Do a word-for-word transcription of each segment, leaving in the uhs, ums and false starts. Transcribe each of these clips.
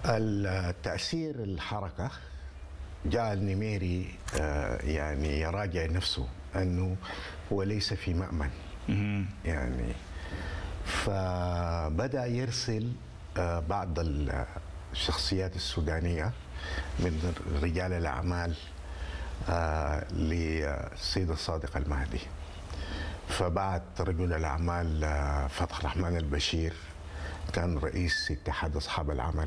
التأثير الحركة جعل النميري يعني يراجع نفسه أنه هو ليس في مأمن يعني، فبدأ يرسل بعض الشخصيات السودانية من رجال الأعمال للسيد الصادق المهدي. فبعت رجل الأعمال فتح الرحمن البشير كان رئيس اتحاد أصحاب العمل،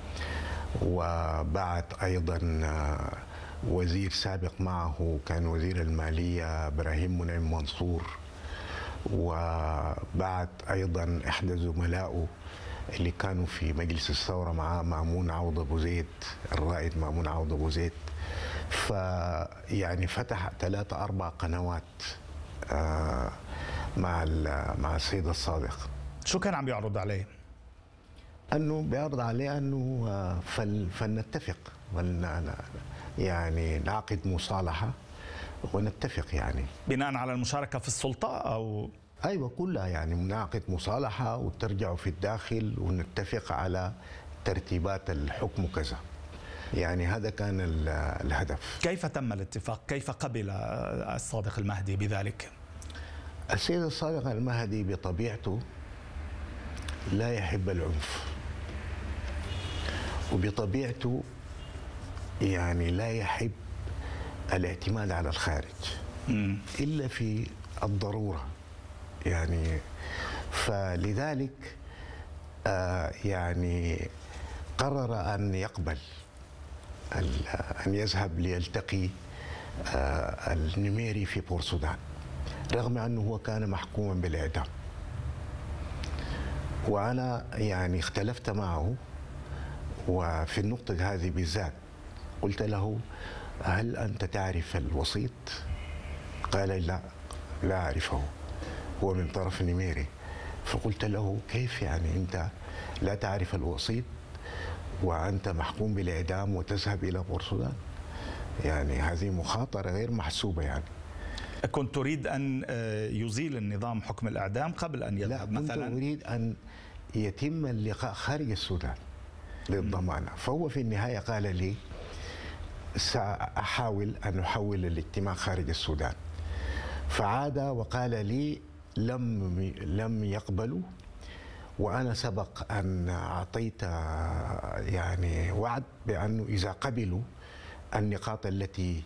وبعت أيضا وزير سابق معه كان وزير المالية إبراهيم منعم منصور، وبعت أيضا إحدى زملائه اللي كانوا في مجلس الثورة معاه مأمون عوض أبو زيد، الرائد مأمون عوض أبو زيد. فيعني فتح ثلاثة أربع قنوات مع مع السيد الصادق. شو كان عم يعرض عليه؟ انه بيعرض عليه انه فل فلنتفق يعني نعقد مصالحه ونتفق يعني بناء على المشاركه في السلطه او ايوه كلها يعني نعقد مصالحه وترجعوا في الداخل ونتفق على ترتيبات الحكم وكذا. يعني هذا كان الهدف. كيف تم الاتفاق؟ كيف قبل الصادق المهدي بذلك؟ السيد الصادق المهدي بطبيعته لا يحب العنف، وبطبيعته يعني لا يحب الاعتماد على الخارج إلا في الضرورة يعني. فلذلك آه يعني قرر أن يقبل أن يذهب ليلتقي آه النميري في بورسودان، رغم أنه هو كان محكوما بالإعدام. وأنا يعني اختلفت معه، وفي النقطة هذه بالذات قلت له: هل أنت تعرف الوسيط؟ قال: لا لا أعرفه، هو من طرف النميري. فقلت له: كيف يعني أنت لا تعرف الوسيط وأنت محكوم بالإعدام وتذهب إلى بورسودان؟ يعني هذه مخاطرة غير محسوبة يعني. كنت تريد أن يزيل النظام حكم الإعدام قبل أن يذهب مثلا؟ لا، كنت أريد أن يتم اللقاء خارج السودان للضمانة. فهو في النهاية قال لي: سأحاول أن أحول الاجتماع خارج السودان. فعاد وقال لي: لم لم يقبلوا، وأنا سبق أن أعطيت يعني وعد بأنه إذا قبلوا النقاط التي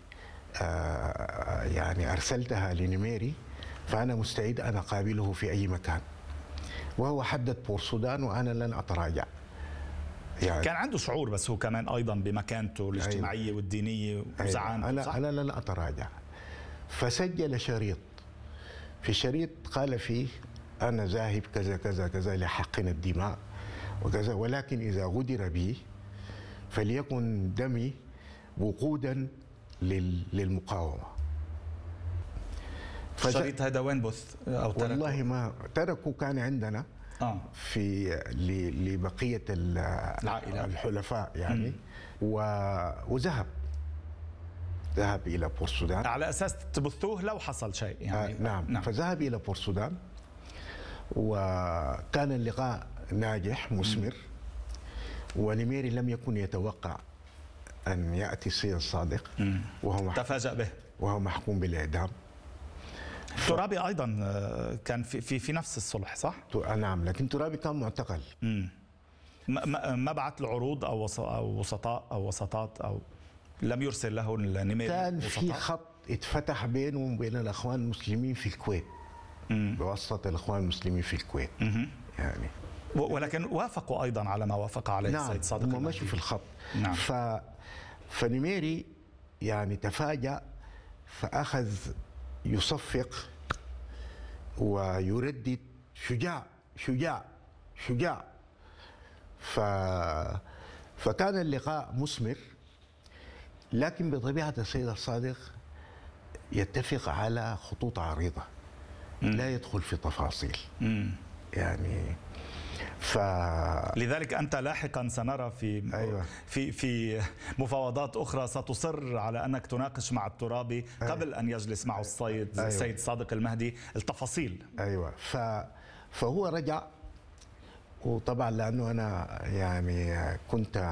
يعني أرسلتها لنميري فأنا مستعد أن أقابله في أي مكان. وهو حدد بورسودان وأنا لن أتراجع. يعني كان عنده شعور بس هو كمان أيضا بمكانته الاجتماعية أيوة. والدينية وزعامته. أيوة. أنا, أنا لن أتراجع. فسجل شريط، في الشريط قال فيه: أنا ذاهب كذا كذا كذا لحقن الدماء وكذا، ولكن إذا غدر بي فليكن دمي وقودا للمقاومة. الشريط هذا وين بث أو تركه؟ والله ما تركه، كان عندنا آه. في لبقية العائلة الحلفاء يعني. وذهب ذهب إلى بورسودان على أساس تبثوه لو حصل شيء يعني. آه نعم. نعم فذهب إلى بورسودان، وكان اللقاء ناجح مثمر، ونميري لم يكن يتوقع أن يأتي السيد الصادق وهو تفاجأ به وهو محكوم بالإعدام. ترابي أيضا كان في في, في نفس الصلح صح؟ نعم، لكن ترابي كان معتقل. امم ما, ما بعت له عروض أو أو وسطاء أو وسطات أو لم يرسل له النميري؟ كان في خط اتفتح بينه وبين الأخوان المسلمين في الكويت مم. بواسطة الأخوان المسلمين في الكويت مم. يعني. ولكن وافقوا أيضا على ما وافق عليه نعم السيد صادق. هم مشوا في الخط. نعم. ف فنميري يعني تفاجأ، فأخذ يصفق ويردد: شجاع شجاع شجاع. ف... فكان اللقاء مثمر، لكن بطبيعة السيد الصادق يتفق على خطوط عريضة، لا يدخل في تفاصيل يعني. ف... لذلك أنت لاحقا سنرى في أيوة. في في مفاوضات أخرى ستصر على أنك تناقش مع الترابي قبل أيوة. أن يجلس معه السيد أيوة. السيد صادق المهدي التفاصيل. أيوة. ف... فهو رجع، وطبعا لأنه أنا يعني كنت